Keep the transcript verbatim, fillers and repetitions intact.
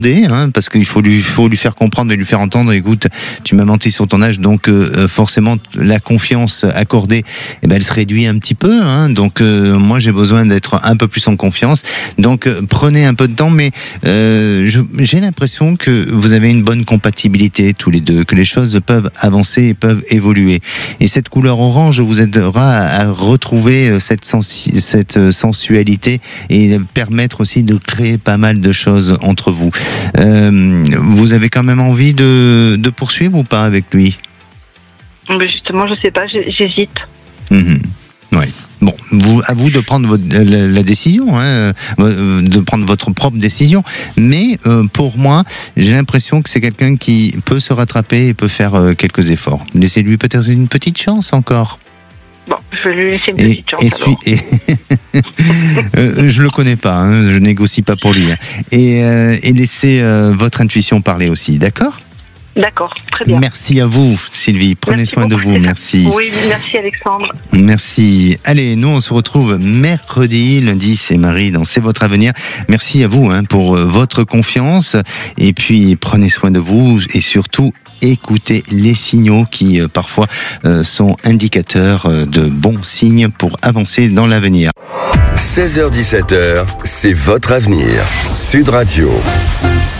Hein, parce qu'il faut lui, faut lui faire comprendre et lui faire entendre, écoute, tu m'as menti sur ton âge, donc euh, forcément la confiance accordée, eh ben, elle se réduit un petit peu, hein, donc euh, moi j'ai besoin d'être un peu plus en confiance, donc euh, prenez un peu de temps, mais euh, je, j'ai l'impression que vous avez une bonne compatibilité tous les deux, que les choses peuvent avancer et peuvent évoluer, et cette couleur orange vous aidera à, à retrouver cette, sensi- cette sensualité et permettre aussi de créer pas mal de choses entre vous. Euh, vous avez quand même envie de, de poursuivre ou pas avec lui? Mais justement, je sais pas, j'hésite. Mmh. Oui. Bon, vous, à vous de prendre votre, la, la décision, hein, de prendre votre propre décision. Mais euh, pour moi, j'ai l'impression que c'est quelqu'un qui peut se rattraper et peut faire euh, quelques efforts. Laissez-lui peut-être une petite chance encore. Bon, je vais lui laisser une petite et, chance. Et, et euh, je le connais pas, hein, je négocie pas pour lui. Hein. Et, euh, et laissez euh, votre intuition parler aussi, d'accord ? D'accord, très bien. Merci à vous, Sylvie. Prenez merci soin beaucoup, de vous. Merci. Oui, merci Alexandre. Merci. Allez, nous on se retrouve mercredi, lundi, c'est Marie dans C'est votre avenir. Merci à vous hein, pour votre confiance. Et puis prenez soin de vous et surtout écoutez les signaux qui euh, parfois euh, sont indicateurs euh, de bons signes pour avancer dans l'avenir. seize heures dix-sept heures, c'est votre avenir. Sud Radio.